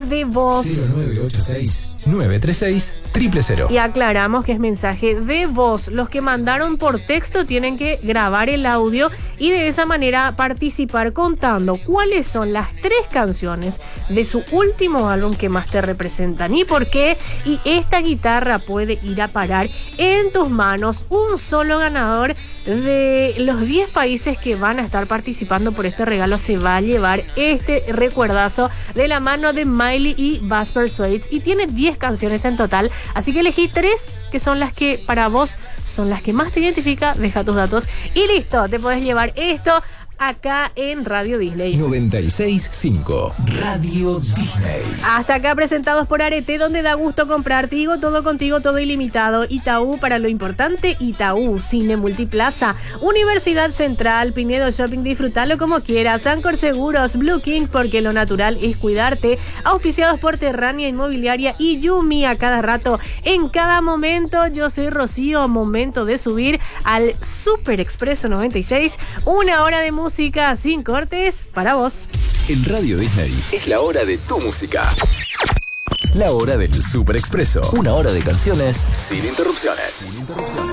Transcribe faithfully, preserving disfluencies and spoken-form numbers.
de voz. cero nueve ocho seis nueve tres seis cero cero cero. Y aclaramos que es mensaje de voz. Los que mandaron por texto tienen que grabar el audio y de esa manera participar contando cuáles son las tres canciones de su último álbum que más te representan y por qué. Y esta guitarra puede ir a parar en tus manos. Un solo ganador de los diez países que van a estar participando por este regalo se va a llevar este recuerdazo de la mano de Miley y Buzz Persuades. Y tiene diez canciones en total, así que elegí tres que son las que para vos son las que más te identifica. Deja tus datos y listo, te podés llevar esto acá en Radio Disney. noventa y seis punto cinco Radio Disney. Hasta acá presentados por Arete, donde da gusto comprar. Te digo todo contigo, todo ilimitado. Itaú para lo importante, Itaú, Cine Multiplaza, Universidad Central, Pinedo Shopping, disfrutalo como quieras. Sancor Seguros, Blue King, porque lo natural es cuidarte. Auspiciados por Terrania Inmobiliaria y Yumi a cada rato, en cada momento. Yo soy Rocío, momento de subir al Super Expreso noventa y seis, una hora de música. Música sin cortes para vos. En Radio Disney es la hora de tu música. La hora del Super Expreso. Una hora de canciones sin interrupciones. Sin interrupciones.